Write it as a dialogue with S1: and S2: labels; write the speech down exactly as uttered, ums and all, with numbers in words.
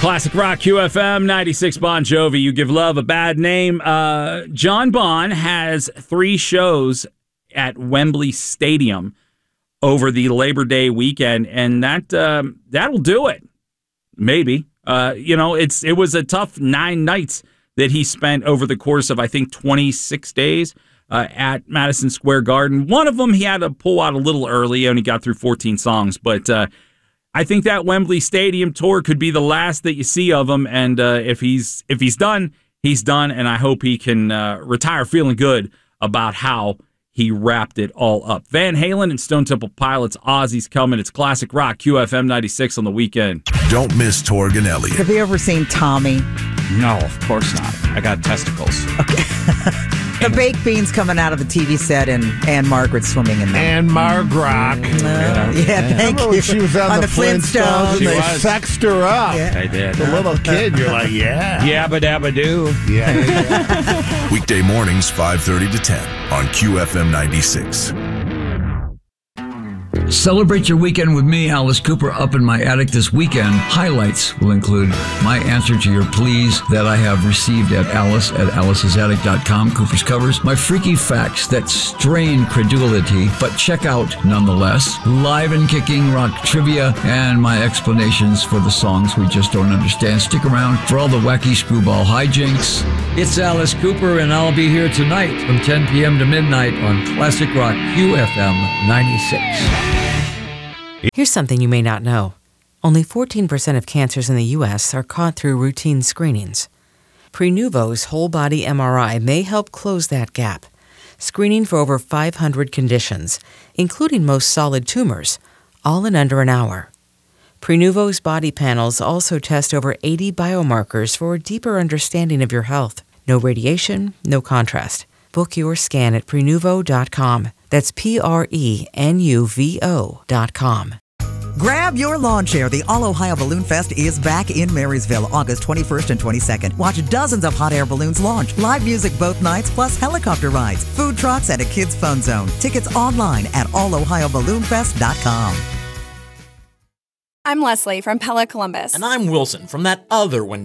S1: Classic Rock Q F M ninety-six Bon Jovi. You give love a bad name. Uh, John Bon has three shows at Wembley Stadium over the Labor Day weekend, and that um, that'll do it. Maybe. Uh, you know, it's it was a tough nine nights that he spent over the course of, I think, twenty-six days uh, at Madison Square Garden. One of them he had to pull out a little early. He only got through fourteen songs, but uh, I think that Wembley Stadium tour could be the last that you see of him. And uh, if he's if he's done, he's done. And I hope he can uh, retire feeling good about how he wrapped it all up. Van Halen and Stone Temple Pilots, Ozzy's coming. It's Classic Rock, Q F M ninety-six on the weekend.
S2: Don't miss Torg and Elliott.
S3: Have you ever seen Tommy?
S4: No, of course not. I got testicles.
S3: Okay. The baked beans coming out of the T V set and Anne Margaret swimming in them.
S5: Anne Margrock.
S3: Uh, yeah, yeah, thank
S5: Remember when
S3: you.
S5: she was on,
S3: on
S5: the,
S3: the
S5: Flintstones,
S3: Flintstones.
S5: and
S4: She
S5: they
S4: was.
S5: sexed her up.
S3: Yeah.
S4: I did.
S5: The little kid, you're like, yeah.
S4: Yabba dabba doo.
S5: Yeah. yeah, yeah.
S2: Weekday mornings, five thirty to ten on Q F M ninety-six.
S6: Celebrate your weekend with me, Alice Cooper, up in my attic this weekend. Highlights will include my answer to your pleas that I have received at Alice at alice's attic dot com, Cooper's Covers, my freaky facts that strain credulity, but check out nonetheless, live and kicking rock trivia, and my explanations for the songs we just don't understand. Stick around for all the wacky screwball hijinks. It's Alice Cooper, and I'll be here tonight from ten p.m. to midnight on Classic Rock Q F M ninety-six.
S7: Here's something you may not know. Only fourteen percent of cancers in the U S are caught through routine screenings. Prenuvo's whole-body M R I may help close that gap, screening for over five hundred conditions, including most solid tumors, all in under an hour. Prenuvo's body panels also test over eighty biomarkers for a deeper understanding of your health. No radiation, no contrast. Book your scan at prenuvo dot com. That's P R E N U V O dot com.
S3: Grab your lawn chair. The All Ohio Balloon Fest is back in Marysville, August twenty-first and twenty-second. Watch dozens of hot air balloons launch, live music both nights, plus helicopter rides, food trucks, and a kids' fun zone. Tickets online at all ohio balloon fest dot com.
S8: I'm Leslie from Pella Columbus.
S9: And I'm Wilson from that other one